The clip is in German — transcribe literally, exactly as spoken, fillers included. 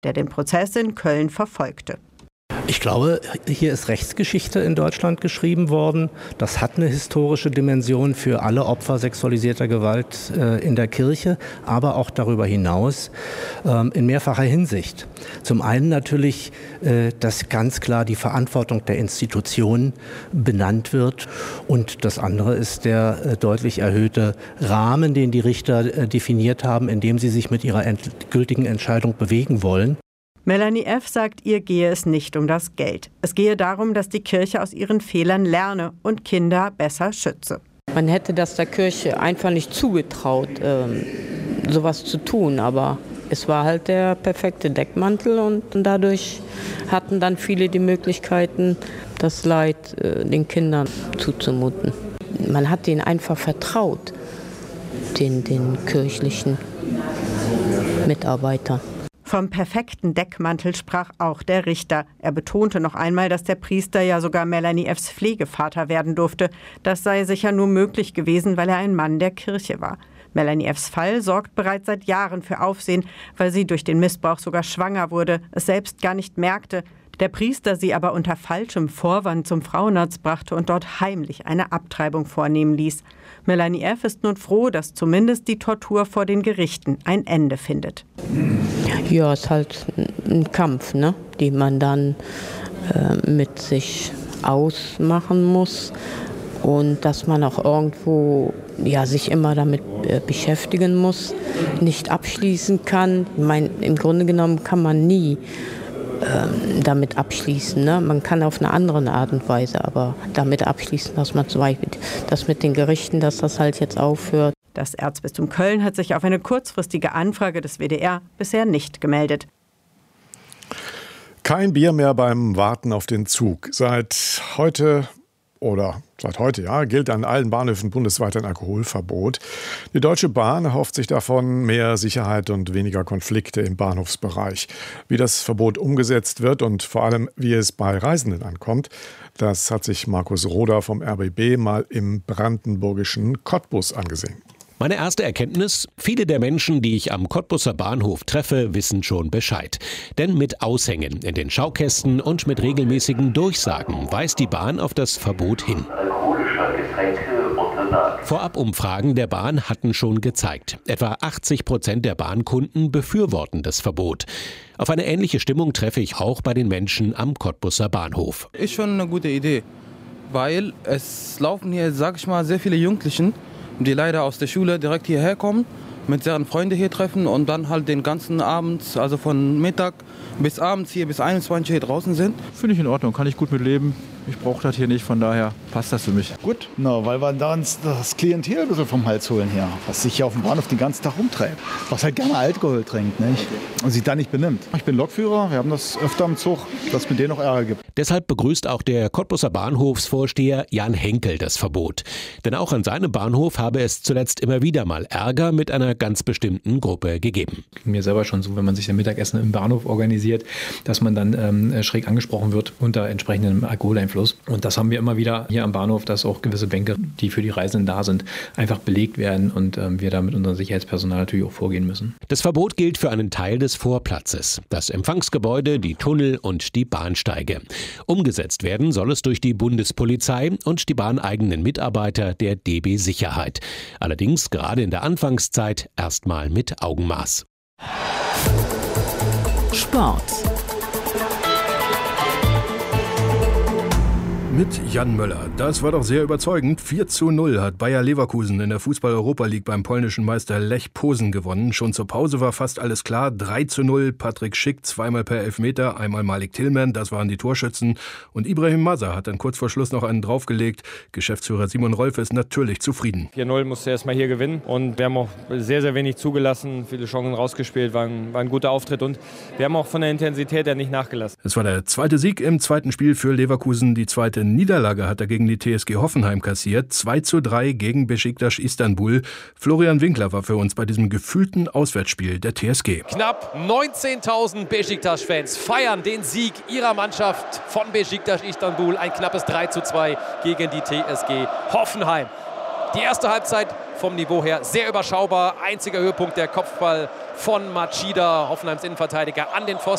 der den Prozess in Köln verfolgte. Ich glaube, hier ist Rechtsgeschichte in Deutschland geschrieben worden. Das hat eine historische Dimension für alle Opfer sexualisierter Gewalt äh, in der Kirche, aber auch darüber hinaus ähm, in mehrfacher Hinsicht. Zum einen natürlich, äh, dass ganz klar die Verantwortung der Institutionen benannt wird. Und das andere ist der äh, deutlich erhöhte Rahmen, den die Richter äh, definiert haben, in dem sie sich mit ihrer endgültigen Entscheidung bewegen wollen. Melanie F. sagt, ihr gehe es nicht um das Geld. Es gehe darum, dass die Kirche aus ihren Fehlern lerne und Kinder besser schütze. Man hätte das der Kirche einfach nicht zugetraut, ähm, sowas zu tun. Aber es war halt der perfekte Deckmantel und dadurch hatten dann viele die Möglichkeiten, das Leid äh, den Kindern zuzumuten. Man hat denen einfach vertraut, den, den kirchlichen Mitarbeitern. Vom perfekten Deckmantel sprach auch der Richter. Er betonte noch einmal, dass der Priester ja sogar Melanie F.s Pflegevater werden durfte. Das sei sicher nur möglich gewesen, weil er ein Mann der Kirche war. Melanie F.s Fall sorgt bereits seit Jahren für Aufsehen, weil sie durch den Missbrauch sogar schwanger wurde, es selbst gar nicht merkte. Der Priester sie aber unter falschem Vorwand zum Frauenarzt brachte und dort heimlich eine Abtreibung vornehmen ließ. Melanie F. ist nun froh, dass zumindest die Tortur vor den Gerichten ein Ende findet. Ja, es ist halt ein Kampf, ne, den man dann äh, mit sich ausmachen muss. Und dass man auch irgendwo ja, sich immer damit äh, beschäftigen muss, nicht abschließen kann. Ich meine, im Grunde genommen kann man nie ähm, damit abschließen. Ne? Man kann auf eine andere Art und Weise aber damit abschließen, dass man zum Beispiel das mit den Gerichten, dass das halt jetzt aufhört. Das Erzbistum Köln hat sich auf eine kurzfristige Anfrage des W D R bisher nicht gemeldet. Kein Bier mehr beim Warten auf den Zug. Seit heute oder seit heute ja, gilt an allen Bahnhöfen bundesweit ein Alkoholverbot. Die Deutsche Bahn erhofft sich davon mehr Sicherheit und weniger Konflikte im Bahnhofsbereich. Wie das Verbot umgesetzt wird und vor allem, wie es bei Reisenden ankommt, das hat sich Markus Roder vom R B B mal im brandenburgischen Cottbus angesehen. Meine erste Erkenntnis: Viele der Menschen, die ich am Cottbuser Bahnhof treffe, wissen schon Bescheid. Denn mit Aushängen in den Schaukästen und mit regelmäßigen Durchsagen weist die Bahn auf das Verbot hin. Vorabumfragen der Bahn hatten schon gezeigt, etwa achtzig Prozent der Bahnkunden befürworten das Verbot. Auf eine ähnliche Stimmung treffe ich auch bei den Menschen am Cottbuser Bahnhof. Ist schon eine gute Idee, weil es laufen hier, sag ich mal, sehr viele Jugendlichen, die leider aus der Schule direkt hierher kommen, mit deren Freunde hier treffen und dann halt den ganzen Abend, also von Mittag bis abends hier bis einundzwanzig hier draußen sind. Finde ich in Ordnung, kann ich gut mit leben. Ich brauche das hier nicht, von daher passt das für mich. Gut, na, weil wir da uns das Klientel ein bisschen vom Hals holen hier, was sich hier auf dem Bahnhof den ganzen Tag rumtreibt, was halt gerne Alkohol trinkt, nicht? Und sich da nicht benimmt. Ich bin Lokführer, wir haben das öfter im Zug, dass es mit denen noch Ärger gibt. Deshalb begrüßt auch der Cottbuser Bahnhofsvorsteher Jan Henkel das Verbot. Denn auch an seinem Bahnhof habe es zuletzt immer wieder mal Ärger mit einer ganz bestimmten Gruppe gegeben. Mir selber schon so, wenn man sich ein Mittagessen im Bahnhof organisiert, dass man dann ähm, schräg angesprochen wird unter entsprechendem Alkoholeinfluss. Und das haben wir immer wieder hier am Bahnhof, dass auch gewisse Bänke, die für die Reisenden da sind, einfach belegt werden und ähm, wir da mit unserem Sicherheitspersonal natürlich auch vorgehen müssen. Das Verbot gilt für einen Teil des Vorplatzes, das Empfangsgebäude, die Tunnel und die Bahnsteige. Umgesetzt werden soll es durch die Bundespolizei und die bahneigenen Mitarbeiter der D B Sicherheit. Allerdings gerade in der Anfangszeit erstmal mit Augenmaß. Sport. Mit Jan Möller. Das war doch sehr überzeugend. vier zu null hat Bayer Leverkusen in der Fußball-Europa League beim polnischen Meister Lech Posen gewonnen. Schon zur Pause war fast alles klar. drei zu null, Patrick Schick zweimal per Elfmeter, einmal Malik Tillman, das waren die Torschützen. Und Ibrahim Mazza hat dann kurz vor Schluss noch einen draufgelegt. Geschäftsführer Simon Rolfe ist natürlich zufrieden. vier null musste erstmal hier gewinnen und wir haben auch sehr, sehr wenig zugelassen, viele Chancen rausgespielt, war ein, war ein guter Auftritt und wir haben auch von der Intensität her nicht nachgelassen. Es war der zweite Sieg im zweiten Spiel für Leverkusen, die zweite Niederlage hat er gegen die T S G Hoffenheim kassiert. zwei zu drei gegen Beşiktaş Istanbul. Florian Winkler war für uns bei diesem gefühlten Auswärtsspiel der T S G. Knapp neunzehntausend Beşiktaş-Fans feiern den Sieg ihrer Mannschaft von Beşiktaş Istanbul. Ein knappes drei zu zwei gegen die T S G Hoffenheim. Die erste Halbzeit vom Niveau her sehr überschaubar. Einziger Höhepunkt der Kopfball von Machida, Hoffenheims Innenverteidiger, an den Pfosten.